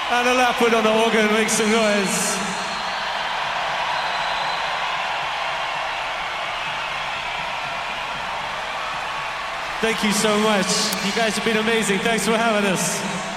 Anna Lapwood on the organ, make some noise. Thank you so much. You guys have been amazing. Thanks for having us.